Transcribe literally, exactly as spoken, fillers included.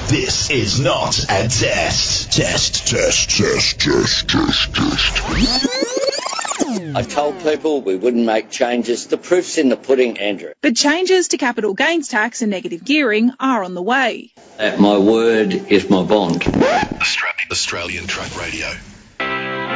This is not a test. Test, test, test, test, test, test. I told people we wouldn't make changes. The proof's in the pudding, Andrew. But changes to capital gains tax and negative gearing are on the way. That my word is my bond. Australian Truck Radio.